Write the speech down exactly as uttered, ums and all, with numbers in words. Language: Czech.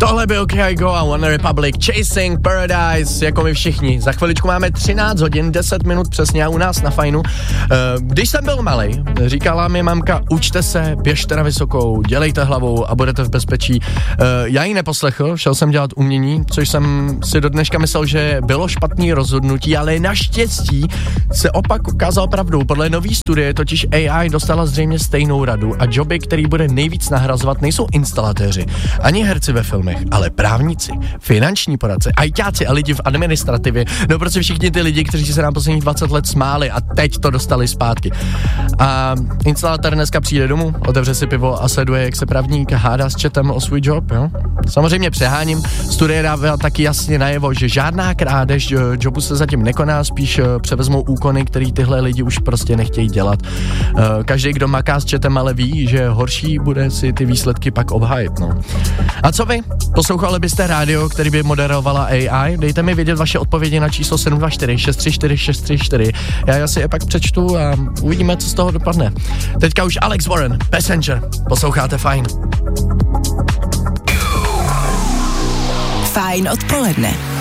Tohle byl Kygo a One Republic, Chasing Paradise, jako my všichni. Za chviličku máme třináct hodin, deset minut přesně a u nás na Fajnu. Když jsem byl malej, říkala mi mamka, učte se, běžte na vysokou, dělejte hlavou a budete v bezpečí. Já ji neposlechl, šel jsem dělat umění, což jsem si do dneška myslel, že bylo špatný rozhodnutí, ale naštěstí se opak ukázal pravdou. Podle nový studie totiž A I dostala zřejmě stejnou radu a joby, který bude nejvíc nahrazovat, nejsou instalatéři, ani herci ve filmech, ale právníci, finanční poradce, ajťáci a lidi v administrativě, no prostě všichni ty lidi, kteří se nám posledních dvacet let smáli a teď to dostali zpátky. A instalatér dneska přijde domů, otevře si pivo a sleduje, jak se právník hádá s chatem o svůj job, jo? Samozřejmě přeháním, studie dává taky jasně najevo, že žádná krádež jobu se zatím nekoná, spíš převezmou úkony, který tyhle lidi už prostě nechtějí dělat. Každý, kdo maká s chatem, ale ví, že horší bude si ty výsledky pak obhájit, no. A co vy? Poslouchali byste rádio, který by moderovala A I? Dejte mi vědět vaše odpovědi na číslo sedm dva čtyři šest tři čtyři šest tři čtyři. Já si je pak přečtu a uvidíme, co z toho dopadne. Teďka už Alex Warren, Passenger. Posloucháte Fajn. Fajn odpoledne.